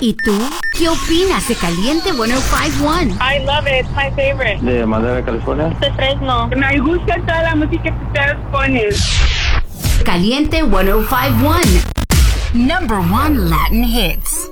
¿Y tú? ¿Qué opinas de Caliente 105.1? I love it. It's my favorite. ¿De Madera, California? De Fresno. Me gusta toda la música que ustedes ponen. Caliente 105.1. Number 1 Latin hits.